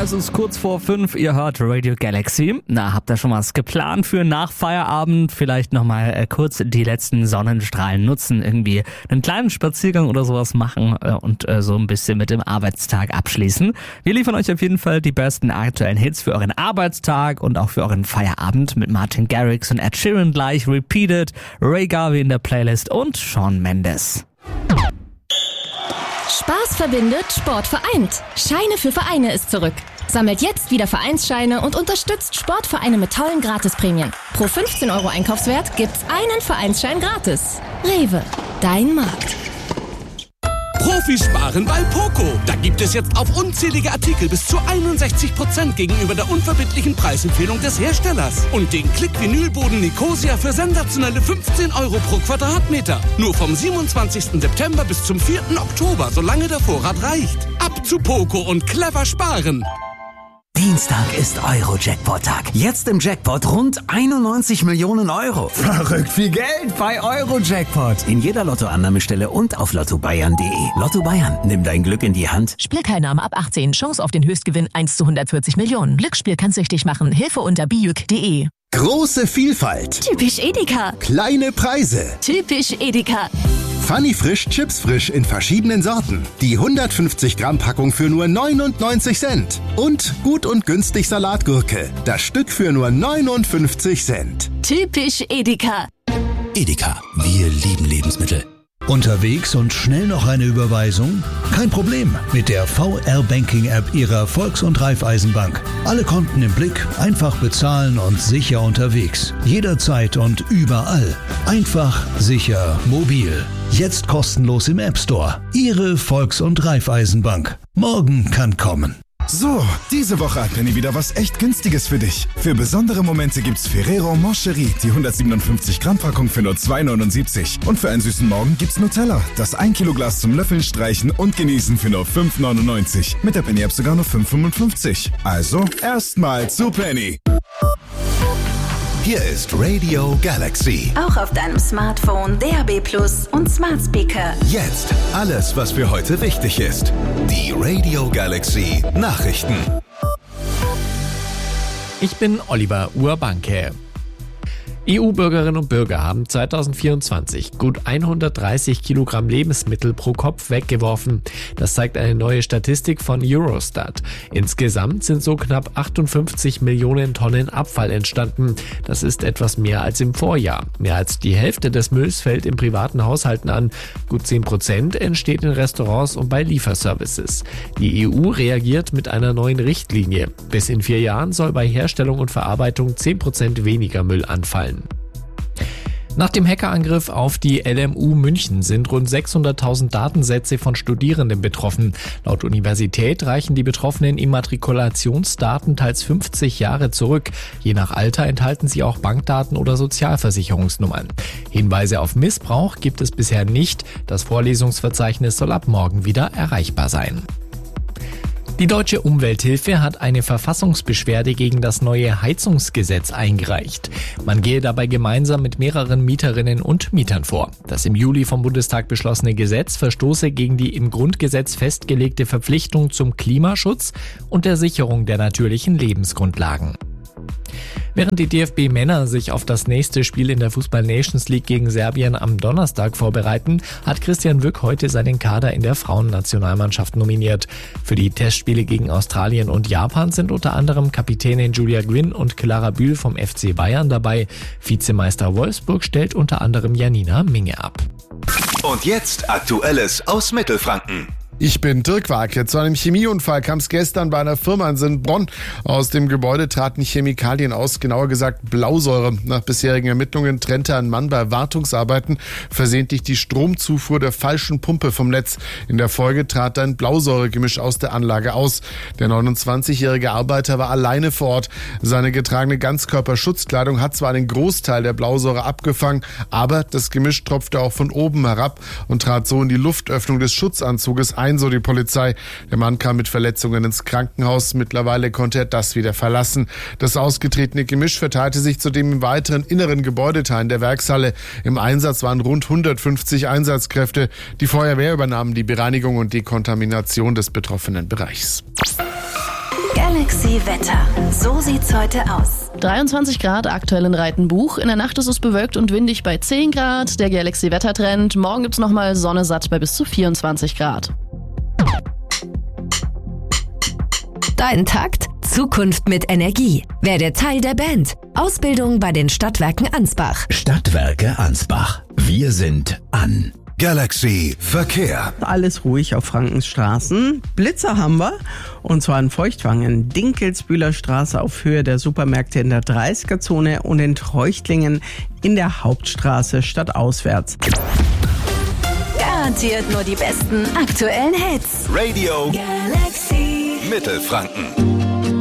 Es ist kurz vor 5, ihr hört Radio Galaxy. Na, habt ihr schon was geplant für nach Feierabend? Vielleicht nochmal kurz die letzten Sonnenstrahlen nutzen, irgendwie einen kleinen Spaziergang oder sowas machen und so ein bisschen mit dem Arbeitstag abschließen. Wir liefern euch auf jeden Fall die besten aktuellen Hits für euren Arbeitstag und auch für euren Feierabend mit Martin Garrix und Ed Sheeran gleich, Repeated, Ray Garvey in der Playlist und Shawn Mendes. Spaß verbindet, Sport vereint. Scheine für Vereine ist zurück. Sammelt jetzt wieder Vereinsscheine und unterstützt Sportvereine mit tollen Gratisprämien. Pro 15 € Einkaufswert gibt's einen Vereinsschein gratis. Rewe, dein Markt. Profisparen bei Poco. Da gibt es jetzt auf unzählige Artikel bis zu 61% gegenüber der unverbindlichen Preisempfehlung des Herstellers. Und den Klick-Vinylboden Nicosia für sensationelle 15 € pro Quadratmeter. Nur vom 27. September bis zum 4. Oktober, solange der Vorrat reicht. Ab zu Poco und clever sparen. Dienstag ist Euro-Jackpot-Tag. Jetzt im Jackpot rund 91 Millionen €. Verrückt viel Geld bei Euro-Jackpot. In jeder Lottoannahmestelle und auf lottobayern.de. Lotto Bayern, nimm dein Glück in die Hand. Spielteilnahme ab 18. Chance auf den Höchstgewinn 1 zu 140 Millionen. Glücksspiel kann süchtig machen. Hilfe unter bijuk.de. Große Vielfalt. Typisch Edeka. Kleine Preise. Typisch Edeka. Funny Frisch Chips Frisch in verschiedenen Sorten. Die 150 Gramm Packung für nur 99 Cent. Und gut und günstig Salatgurke. Das Stück für nur 59 Cent. Typisch Edeka. Edeka, wir lieben Lebensmittel. Unterwegs und schnell noch eine Überweisung? Kein Problem mit der VR-Banking-App Ihrer Volks- und Raiffeisenbank. Alle Konten im Blick, einfach bezahlen und sicher unterwegs. Jederzeit und überall. Einfach, sicher, mobil. Jetzt kostenlos im App Store. Ihre Volks- und Raiffeisenbank. Morgen kann kommen. So, diese Woche hat Penny wieder was echt Günstiges für dich. Für besondere Momente gibt's Ferrero Moncherie, die 157 Gramm Packung für nur 2,79. Und für einen süßen Morgen gibt's Nutella, das 1 Kilo Glas zum Löffeln, Streichen und Genießen für nur 5,99. Mit der Penny App sogar nur 5,55. Also erstmal zu Penny. Hier ist Radio Galaxy. Auch auf deinem Smartphone, DAB+ und Smart Speaker. Jetzt alles, was für heute wichtig ist. Die Radio Galaxy Nachrichten. Ich bin Oliver Urbanke. EU-Bürgerinnen und Bürger haben 2024 gut 130 Kilogramm Lebensmittel pro Kopf weggeworfen. Das zeigt eine neue Statistik von Eurostat. Insgesamt sind so knapp 58 Millionen Tonnen Abfall entstanden. Das ist etwas mehr als im Vorjahr. Mehr als die Hälfte des Mülls fällt in privaten Haushalten an. Gut 10% entsteht in Restaurants und bei Lieferservices. Die EU reagiert mit einer neuen Richtlinie. Bis in 4 Jahren soll bei Herstellung und Verarbeitung 10% weniger Müll anfallen. Nach dem Hackerangriff auf die LMU München sind rund 600.000 Datensätze von Studierenden betroffen. Laut Universität reichen die betroffenen Immatrikulationsdaten teils 50 Jahre zurück. Je nach Alter enthalten sie auch Bankdaten oder Sozialversicherungsnummern. Hinweise auf Missbrauch gibt es bisher nicht. Das Vorlesungsverzeichnis soll ab morgen wieder erreichbar sein. Die Deutsche Umwelthilfe hat eine Verfassungsbeschwerde gegen das neue Heizungsgesetz eingereicht. Man gehe dabei gemeinsam mit mehreren Mieterinnen und Mietern vor. Das im Juli vom Bundestag beschlossene Gesetz verstoße gegen die im Grundgesetz festgelegte Verpflichtung zum Klimaschutz und der Sicherung der natürlichen Lebensgrundlagen. Während die DFB-Männer sich auf das nächste Spiel in der Fußball-Nations League gegen Serbien am Donnerstag vorbereiten, hat Christian Wück heute seinen Kader in der Frauennationalmannschaft nominiert. Für die Testspiele gegen Australien und Japan sind unter anderem Kapitänin Julia Gwynn und Clara Bühl vom FC Bayern dabei. Vizemeister Wolfsburg stellt unter anderem Janina Minge ab. Und jetzt Aktuelles aus Mittelfranken. Ich bin Dirk Warke. Zu einem Chemieunfall kam es gestern bei einer Firma in Sundbronn. Aus dem Gebäude traten Chemikalien aus, genauer gesagt Blausäure. Nach bisherigen Ermittlungen trennte ein Mann bei Wartungsarbeiten versehentlich die Stromzufuhr der falschen Pumpe vom Netz. In der Folge trat ein Blausäuregemisch aus der Anlage aus. Der 29-jährige Arbeiter war alleine vor Ort. Seine getragene Ganzkörperschutzkleidung hat zwar einen Großteil der Blausäure abgefangen, aber das Gemisch tropfte auch von oben herab und trat so in die Luftöffnung des Schutzanzuges ein, so die Polizei. Der Mann kam mit Verletzungen ins Krankenhaus. Mittlerweile konnte er das wieder verlassen. Das ausgetretene Gemisch verteilte sich zudem im weiteren inneren Gebäudeteilen der Werkshalle. Im Einsatz waren rund 150 Einsatzkräfte. Die Feuerwehr übernahm die Bereinigung und Dekontamination des betroffenen Bereichs. Galaxy Wetter. So sieht's heute aus. 23 Grad aktuell in Reitenbuch. In der Nacht ist es bewölkt und windig bei 10 Grad. Der Galaxy Wettertrend. Morgen gibt's nochmal Sonne satt bei bis zu 24 Grad. Dein Takt? Zukunft mit Energie. Werde Teil der Band. Ausbildung bei den Stadtwerken Ansbach. Stadtwerke Ansbach. Wir sind an. Galaxy Verkehr. Alles ruhig auf Frankens Straßen. Blitzer haben wir. Und zwar in Feuchtwangen, Dinkelsbühler Straße auf Höhe der Supermärkte in der 30er-Zone und in Treuchtlingen in der Hauptstraße stadtauswärts. Garantiert nur die besten aktuellen Hits. Radio Galaxy Mittelfranken.